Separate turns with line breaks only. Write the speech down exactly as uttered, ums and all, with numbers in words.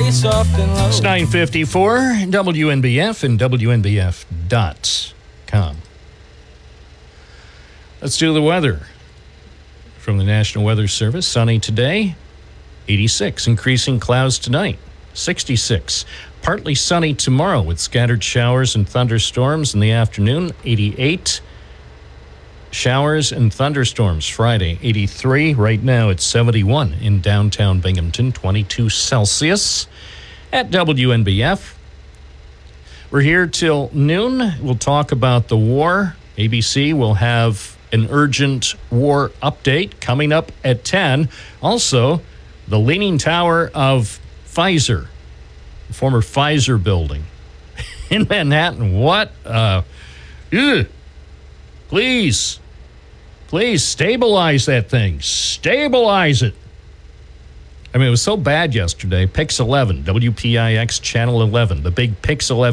soft and low.
It's nine fifty-four, W N B F and W N B F dot com. Let's do the weather. From the National Weather Service, sunny today, eighty-six. Increasing clouds tonight, sixty-six. Partly sunny tomorrow with scattered showers and thunderstorms in the afternoon, eighty-eight. Showers and thunderstorms Friday, eighty-three. Right now it's seventy-one in downtown Binghamton, twenty-two Celsius at W N B F. We're here till noon. We'll talk about the war. A B C will have an urgent war update coming up at ten. Also, the Leaning Tower of Pfizer, the former Pfizer building in Manhattan. What? Uh, ugh. Please, please stabilize that thing. Stabilize it. I mean, it was so bad yesterday. Pix eleven, W P I X Channel eleven, the big Pix eleven.